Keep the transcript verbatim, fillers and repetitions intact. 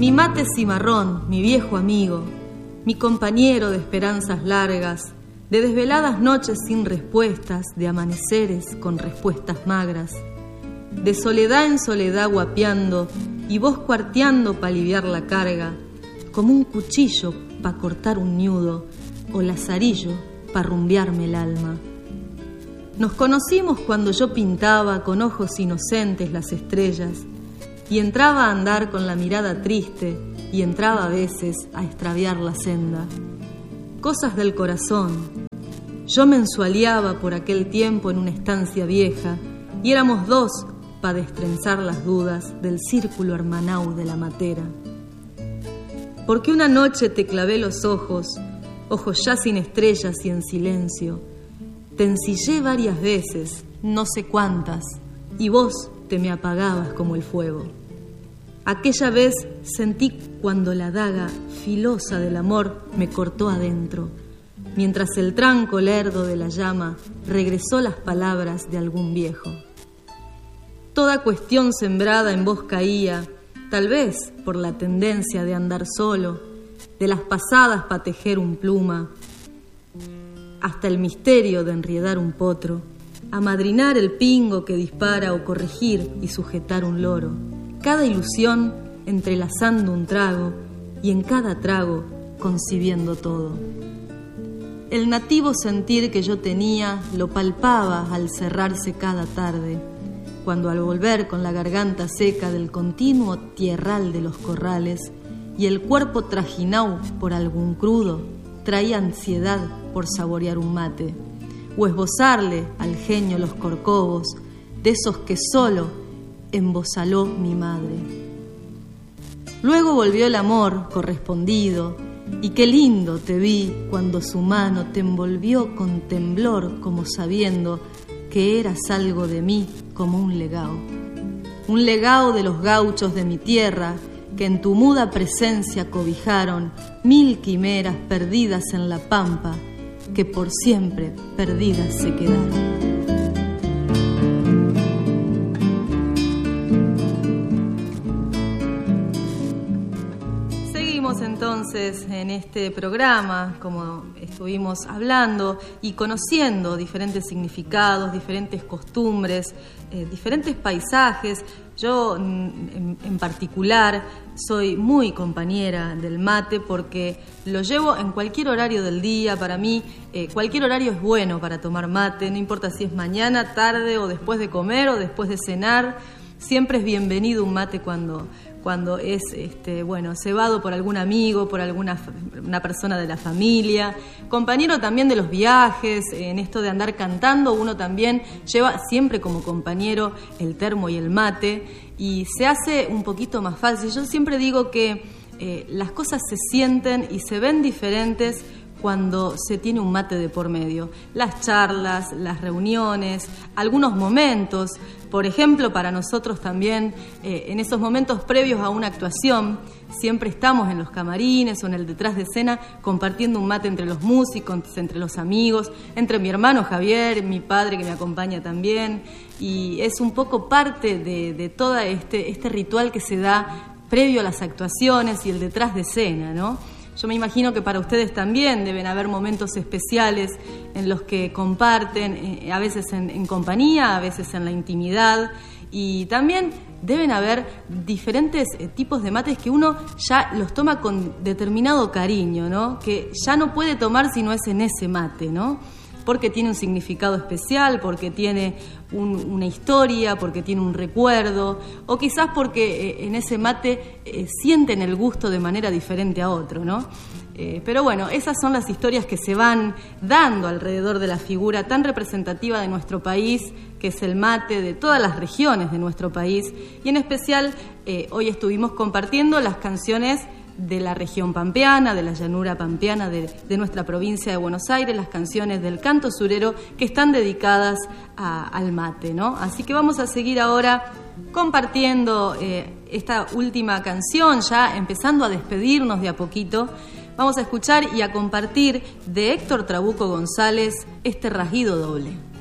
Mi mate cimarrón, mi viejo amigo, mi compañero de esperanzas largas, de desveladas noches sin respuestas, de amaneceres con respuestas magras, de soledad en soledad guapeando y vos cuarteando pa' aliviar la carga, como un cuchillo pa' cortar un ñudo o lazarillo pa' rumbearme el alma. Nos conocimos cuando yo pintaba con ojos inocentes las estrellas y entraba a andar con la mirada triste y entraba a veces a extraviar la senda. Cosas del corazón. Yo me ensualeaba por aquel tiempo en una estancia vieja y éramos dos pa' destrenzar las dudas del círculo hermanau de la matera. Porque una noche te clavé los ojos, ojos ya sin estrellas y en silencio. Te ensillé varias veces, no sé cuántas, y vos te me apagabas como el fuego. Aquella vez sentí cuando la daga filosa del amor me cortó adentro, mientras el tranco lerdo de la llama regresó las palabras de algún viejo. Toda cuestión sembrada en vos caía, tal vez por la tendencia de andar solo, de las pasadas pa' tejer un pluma, hasta el misterio de enriedar un potro, amadrinar el pingo que dispara o corregir y sujetar un loro. Cada ilusión entrelazando un trago y en cada trago concibiendo todo. El nativo sentir que yo tenía lo palpaba al cerrarse cada tarde, cuando al volver con la garganta seca del continuo tierral de los corrales y el cuerpo trajinao por algún crudo, traía ansiedad por saborear un mate o esbozarle al genio los corcovos de esos que solo embozaló mi madre. Luego volvió el amor correspondido y qué lindo te vi cuando su mano te envolvió con temblor como sabiendo que eras algo de mí como un legao. Un legao de los gauchos de mi tierra que en tu muda presencia cobijaron mil quimeras perdidas en la pampa que por siempre perdidas se quedaron. Entonces, en este programa, como estuvimos hablando y conociendo diferentes significados, diferentes costumbres, eh, diferentes paisajes, yo en, en particular soy muy compañera del mate porque lo llevo en cualquier horario del día. Para mí, eh, cualquier horario es bueno para tomar mate, no importa si es mañana, tarde o después de comer o después de cenar. Siempre es bienvenido un mate cuando... cuando es este, bueno, cebado por algún amigo, por alguna una persona de la familia, compañero también de los viajes, en esto de andar cantando, uno también lleva siempre como compañero el termo y el mate, y se hace un poquito más fácil. Yo siempre digo que eh, las cosas se sienten y se ven diferentes cuando se tiene un mate de por medio. Las charlas, las reuniones, algunos momentos, por ejemplo, para nosotros también, eh, en esos momentos previos a una actuación, siempre estamos en los camarines o en el detrás de escena compartiendo un mate entre los músicos, entre los amigos, entre mi hermano Javier, mi padre que me acompaña también, y es un poco parte de, de todo este, este ritual que se da previo a las actuaciones y el detrás de escena, ¿no? Yo me imagino que para ustedes también deben haber momentos especiales en los que comparten, eh, a veces en, en compañía, a veces en la intimidad, y también deben haber diferentes eh, tipos de mates que uno ya los toma con determinado cariño, ¿no? Que ya no puede tomar si no es en ese mate, ¿no? Porque tiene un significado especial, porque tiene un, una historia, porque tiene un recuerdo, o quizás porque eh, en ese mate eh, sienten el gusto de manera diferente a otro, ¿no? Eh, pero bueno, esas son las historias que se van dando alrededor de la figura tan representativa de nuestro país, que es el mate, de todas las regiones de nuestro país, y en especial eh, hoy estuvimos compartiendo las canciones de la región pampeana, de la llanura pampeana de, de nuestra provincia de Buenos Aires, las canciones del canto surero que están dedicadas a, al mate, ¿no? Así que vamos a seguir ahora compartiendo eh, esta última canción, ya empezando a despedirnos de a poquito. Vamos a escuchar y a compartir de Héctor Trabuco González este rasguido doble.